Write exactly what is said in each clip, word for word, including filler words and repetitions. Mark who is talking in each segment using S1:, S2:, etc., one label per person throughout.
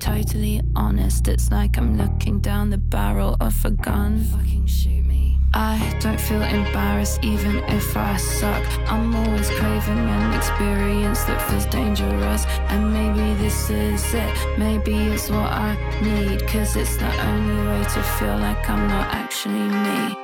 S1: totally honest, it's like I'm looking down the barrel of a gun. Fucking shoot me. I don't feel embarrassed even if I suck. I'm always craving an experience that feels dangerous. And maybe this is it, maybe it's what I need. Cause it's the only way to feel like I'm not actually me.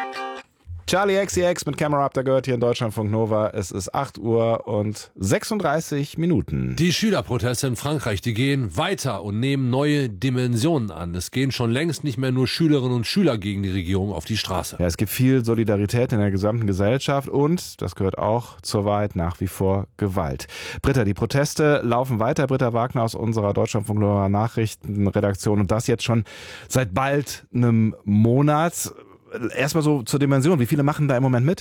S2: Charli X C X mit Camera Up, da gehört hier in Deutschlandfunk Nova. Es ist acht Uhr und sechsunddreißig Minuten.
S3: Die Schülerproteste in Frankreich, die gehen weiter und nehmen neue Dimensionen an. Es gehen schon längst nicht mehr nur Schülerinnen und Schüler gegen die Regierung auf die Straße.
S2: Ja, es gibt viel Solidarität in der gesamten Gesellschaft und, das gehört auch zur Wahrheit, nach wie vor Gewalt. Britta, die Proteste laufen weiter. Britta Wagner aus unserer Deutschlandfunk Nova Nachrichtenredaktion und das jetzt schon seit bald einem Monat. Erstmal so zur Dimension. Wie viele machen da im Moment mit?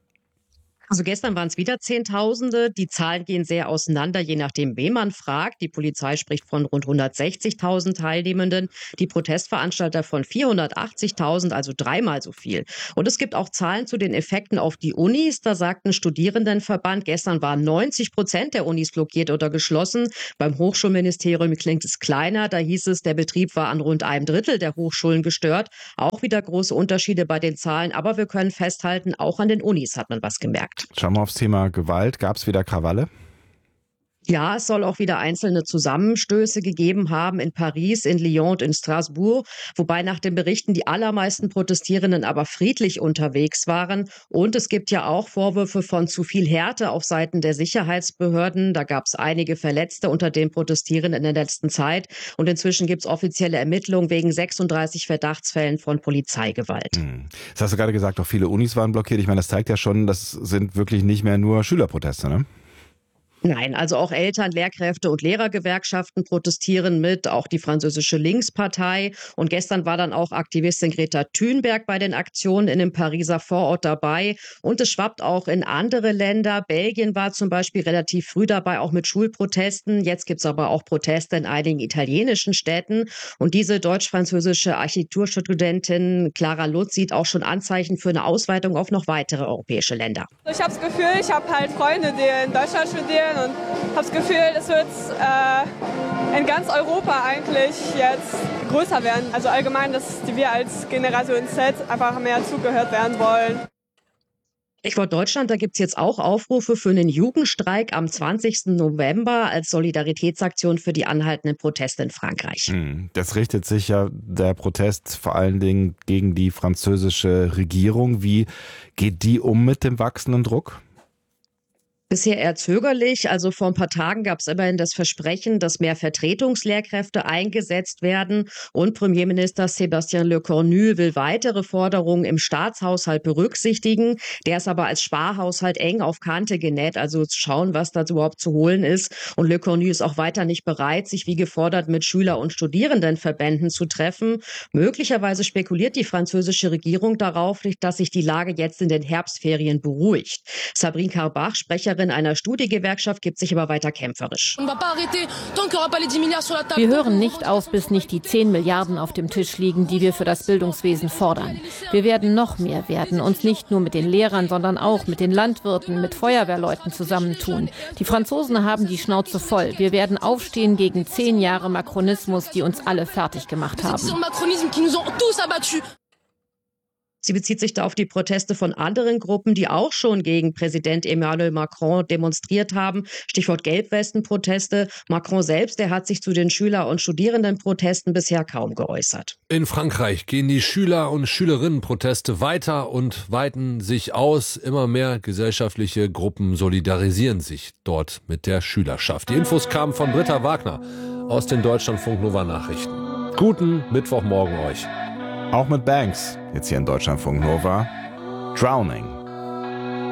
S4: Also gestern waren es wieder Zehntausende. Die Zahlen gehen sehr auseinander, je nachdem, wen man fragt. Die Polizei spricht von rund hundertsechzigtausend Teilnehmenden, die Protestveranstalter von vierhundertachtzigtausend, also dreimal so viel. Und es gibt auch Zahlen zu den Effekten auf die Unis. Da sagt ein Studierendenverband, gestern waren neunzig Prozent der Unis blockiert oder geschlossen. Beim Hochschulministerium klingt es kleiner. Da hieß es, der Betrieb war an rund einem Drittel der Hochschulen gestört. Auch wieder große Unterschiede bei den Zahlen. Aber wir können festhalten, auch an den Unis hat man was gemerkt.
S2: Schauen wir aufs Thema Gewalt. Gab es wieder Krawalle?
S4: Ja, es soll auch wieder einzelne Zusammenstöße gegeben haben in Paris, in Lyon und in Straßburg, wobei nach den Berichten die allermeisten Protestierenden aber friedlich unterwegs waren. Und es gibt ja auch Vorwürfe von zu viel Härte auf Seiten der Sicherheitsbehörden. Da gab es einige Verletzte unter den Protestierenden in der letzten Zeit. Und inzwischen gibt es offizielle Ermittlungen wegen sechsunddreißig Verdachtsfällen von Polizeigewalt.
S2: Hm. Das hast du gerade gesagt, auch viele Unis waren blockiert. Ich meine, das zeigt ja schon, das sind wirklich nicht mehr nur Schülerproteste, ne?
S4: Nein, also auch Eltern, Lehrkräfte und Lehrergewerkschaften protestieren mit, auch die französische Linkspartei. Und gestern war dann auch Aktivistin Greta Thunberg bei den Aktionen in dem Pariser Vorort dabei. Und es schwappt auch in andere Länder. Belgien war zum Beispiel relativ früh dabei, auch mit Schulprotesten. Jetzt gibt's aber auch Proteste in einigen italienischen Städten. Und diese deutsch-französische Architekturstudentin Clara Lutz sieht auch schon Anzeichen für eine Ausweitung auf noch weitere europäische Länder.
S5: Ich habe das Gefühl, ich habe halt Freunde, die in Deutschland studieren. Und habe das Gefühl, es wird äh, in ganz Europa eigentlich jetzt größer werden. Also allgemein, dass wir als Generation Z einfach mehr zugehört werden wollen.
S4: Stichwort Deutschland, da gibt's jetzt auch Aufrufe für einen Jugendstreik am zwanzigsten November als Solidaritätsaktion für die anhaltenden Proteste in Frankreich.
S2: Das richtet sich ja der Protest vor allen Dingen gegen die französische Regierung. Wie geht die um mit dem wachsenden Druck?
S4: Bisher eher zögerlich. Also vor ein paar Tagen gab es immerhin das Versprechen, dass mehr Vertretungslehrkräfte eingesetzt werden. Und Premierminister Sébastien Lecornu will weitere Forderungen im Staatshaushalt berücksichtigen. Der ist aber als Sparhaushalt eng auf Kante genäht. Also zu schauen, was da überhaupt zu holen ist. Und Lecornu ist auch weiter nicht bereit, sich wie gefordert mit Schüler- und Studierendenverbänden zu treffen. Möglicherweise spekuliert die französische Regierung darauf, dass sich die Lage jetzt in den Herbstferien beruhigt. Sabrine Carbach, Sprecherin einer Studiegewerkschaft, gibt sich aber weiter kämpferisch.
S6: Wir hören nicht auf, bis nicht die zehn Milliarden auf dem Tisch liegen, die wir für das Bildungswesen fordern. Wir werden noch mehr werden, uns nicht nur mit den Lehrern, sondern auch mit den Landwirten, mit Feuerwehrleuten zusammentun. Die Franzosen haben die Schnauze voll. Wir werden aufstehen gegen zehn Jahre Makronismus, die uns alle fertig gemacht haben.
S4: Sie bezieht sich da auf die Proteste von anderen Gruppen, die auch schon gegen Präsident Emmanuel Macron demonstriert haben. Stichwort Gelbwesten-Proteste. Macron selbst, der hat sich zu den Schüler- und Studierendenprotesten bisher kaum geäußert.
S3: In Frankreich gehen die Schüler- und Schülerinnenproteste weiter und weiten sich aus. Immer mehr gesellschaftliche Gruppen solidarisieren sich dort mit der Schülerschaft. Die Infos kamen von Britta Wagner aus den Deutschlandfunk Nova Nachrichten. Guten Mittwochmorgen euch.
S2: Auch mit Banks, jetzt hier in Deutschlandfunk Nova. Drowning.